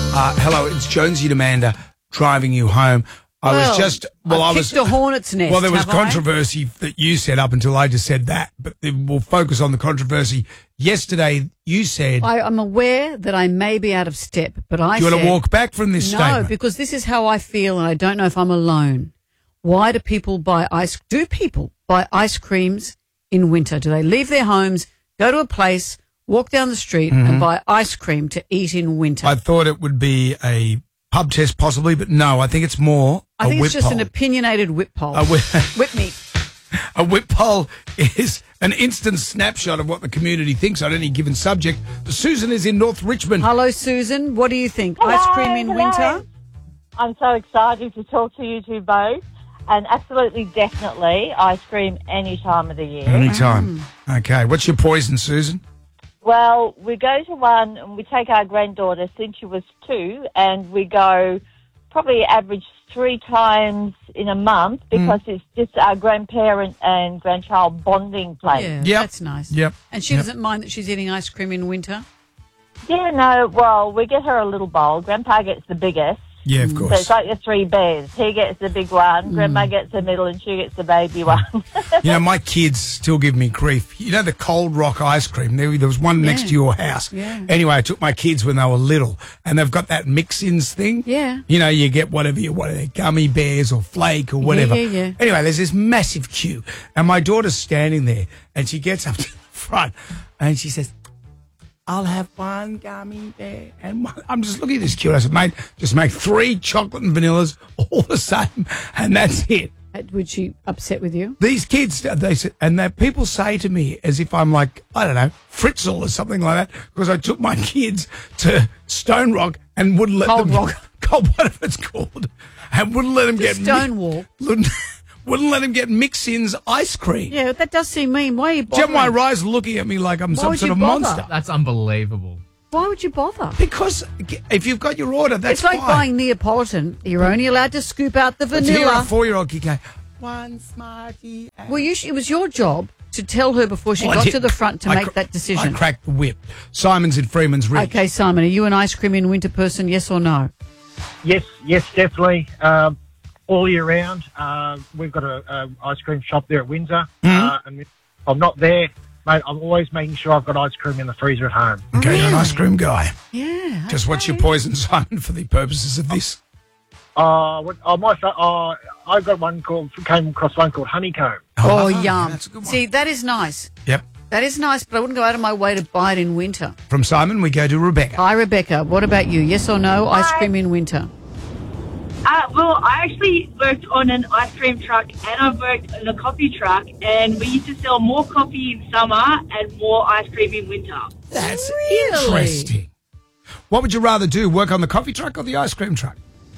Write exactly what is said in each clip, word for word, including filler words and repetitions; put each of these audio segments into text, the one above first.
Uh, hello, it's Jonesy Demander driving you home. I well, was just well, I, I was picked a hornet's nest. Well, there was have controversy I? that you set up until I just said that, but we'll focus on the controversy. Yesterday, you said I, I'm aware that I may be out of step, but I do you said, want to walk back from this no, statement? because this is how I feel, and I don't know if I'm alone. Why do people buy ice? Do people buy ice creams in winter? Do they leave their homes, go to a place, walk down the street, Mm-hmm. and buy ice cream to eat in winter? I thought it would be a pub test, possibly, but no, I think it's more. I a think whip it's just poll. an opinionated whip poll. A whip, whip me. a whip poll is an instant snapshot of what the community thinks on any given subject. Susan is in North Richmond. Hello, Susan. What do you think? Hello, ice cream in hello. winter? I'm so excited to talk to you two both. And absolutely, definitely, ice cream any time of the year. Anytime. Okay. What's your poison, Susan? Well, we go to one and we take our granddaughter since she was two, and we go probably average three times in a month because it's just our grandparent and grandchild bonding place. Yeah, Yep. that's nice. Yep. And she Yep. doesn't mind that she's eating ice cream in winter? Yeah, no, well, we get her a little bowl. Grandpa gets the biggest. Yeah, of So course. it's like the three bears. He gets the big one, Grandma gets the middle, and she gets the baby one. You know, my kids still give me grief. You know the Cold Rock ice cream? There, there was one next Yeah. to your house. Yeah. Anyway, I took my kids when they were little, and they've got that mix-ins thing. Yeah. You know, you get whatever you want, they're gummy bears or flake or whatever. yeah, yeah. Anyway, there's this massive queue, and my daughter's standing there, and she gets up to the front, and she says, I'll have one gummy bear. And one. I'm just looking at this queue. I said, mate, just make three chocolate and vanillas all the same, and that's it. Uh, Would she upset with you? These kids, they said, and they, people say to me as if I'm like, I don't know, Fritzl or something like that, because I took my kids to Stone Rock and wouldn't let Cold them Rock. Cold, whatever it's called, and wouldn't let them get Stonewall. Wouldn't, wouldn't let them get mix-ins ice cream. Yeah, that does seem mean. Why are you Gemma bothering? Rise looking at me like I'm Why some would sort you of bother? monster. That's unbelievable. Why would you bother? Because if you've got your order, that's It's like fine. buying Neapolitan. You're only allowed to scoop out the But to hear a vanilla. four-year-old kid go, one Smartie. and-" Well, you sh- it was your job to tell her before she Well, I got did- to the front to I make cr- that decision. I cracked the whip. Simon's in Freeman's Ridge. Okay, Simon, are you an ice cream in winter person, yes or no? Yes, yes, definitely. Um, all year round. Uh, we've got a, a ice cream shop there at Windsor. Uh, and if I'm not there, mate, I'm always making sure I've got ice cream in the freezer at home. Okay, you're an Really? ice cream guy. Yeah. Just what's your poison, Simon, for the purposes of this? Uh, what, oh, my, fa- uh, I got one called, came across one called Honeycomb. Oh, lovely. yum. That's a good one. See, that is nice. Yep. That is nice, but I wouldn't go out of my way to buy it in winter. From Simon, we go to Rebecca. Hi, Rebecca. What about you? Yes or no? Ice Hi. cream in winter? Uh, well, I actually worked on an ice cream truck and I've worked in a coffee truck, and we used to sell more coffee in summer and more ice cream in winter. That's Really? interesting. What would you rather do, work on the coffee truck or the ice cream truck?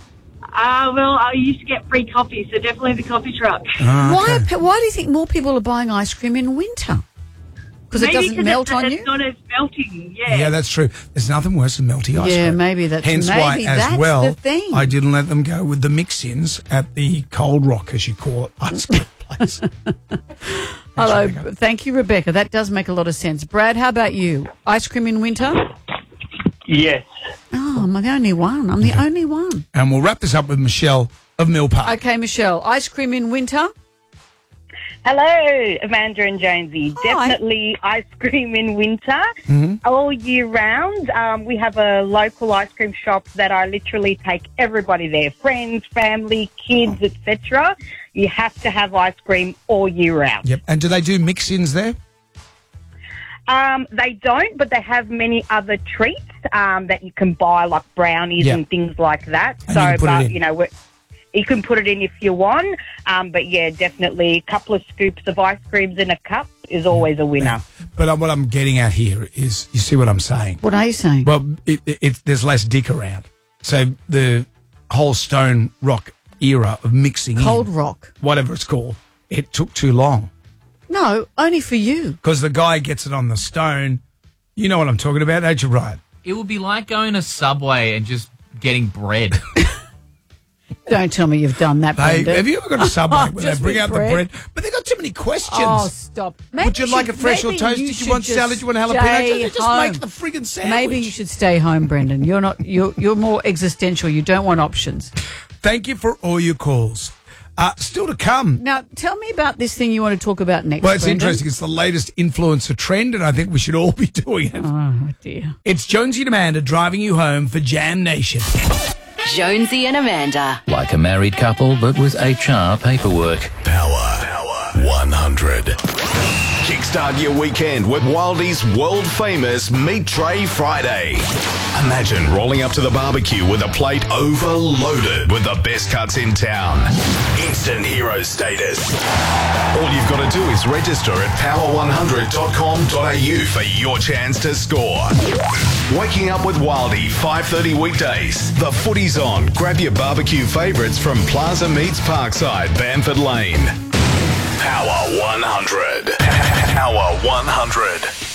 Uh, well, I used to get free coffee, so definitely the coffee truck. Why, are pe- why do you think more people are buying ice cream in winter? Because it Maybe doesn't 'cause melt it's, on it's you? not as melting, yeah. Yeah, that's true. There's nothing worse than melty ice Yeah, cream. maybe that's- Hence maybe why, as that's well, the thing. I didn't let them go with the mix-ins at the Cold Rock, as you call it, ice cream place. Hello. Rebecca. Thank you, Rebecca. That does make a lot of sense. Brad, how about you? Ice cream in winter? Yes. Oh, I'm the only one. I'm the only one. And we'll wrap this up with Michelle of Mill Park. Okay, Michelle. Ice cream in winter? Hello, Amanda and Jonesy. Hi. Definitely ice cream in winter, Mm-hmm. all year round. Um, we have a local ice cream shop that I literally take everybody there, friends, family, kids, et cetera. You have to have ice cream all year round. Yep. And do they do mix-ins there? Um, they don't, but they have many other treats um, that you can buy, like brownies Yeah. and things like that. And so, you can put it but in. you know, we're, you can put it in if you want. Um, but yeah, definitely a couple of scoops of ice creams in a cup is always a winner. But uh, what I'm getting at here is, you see what I'm saying? What are you saying? Well, it, it, it, there's less dick around. So the whole Stone Rock era of mixing Cold in, Rock. whatever it's called, it took too long. No, only for you. Because the guy gets it on the stone. You know what I'm talking about, don't you, Ryan? It would be like going to Subway and just getting bread. Don't tell me you've done that, Hey, Brendan. have you ever got a Subway where they Just bring with out bread? the bread? But they got too many questions. Oh, stop. Maybe Would you like should- it fresh or maybe toasted? you You should want just salad? You want jalapeno? stay Just home. make the friggin' sandwich. Maybe you should stay home, Brendan. You're not. You're you're more existential. You don't want options. Thank you for all your calls. Uh, still to come. Now, tell me about this thing you want to talk about next. Well, it's Brendan. interesting. It's the latest influencer trend, and I think we should all be doing it. Oh dear. It's Jonesy and Amanda driving you home for Jam Nation. Jonesy and Amanda. Like a married couple, but with H R paperwork. Power. Power. one hundred. Kickstart your weekend with Wildie's world-famous Meat Tray Friday. Imagine rolling up to the barbecue with a plate overloaded with the best cuts in town. Instant hero status. All you've got to do is register at power one hundred dot com dot a u for your chance to score. Waking up with Wildie, five thirty weekdays. The footy's on. Grab your barbecue favourites from Plaza Meats Parkside, Bamford Lane. Power one hundred. Power one hundred.